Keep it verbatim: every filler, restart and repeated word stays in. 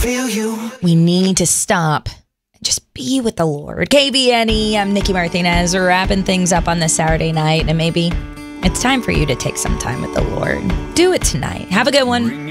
feel you. We need to stop. Just be with the Lord. K B N E, I'm Nikki Martinez, wrapping things up on this Saturday night, and maybe it's time for you to take some time with the Lord. Do it tonight. Have a good one.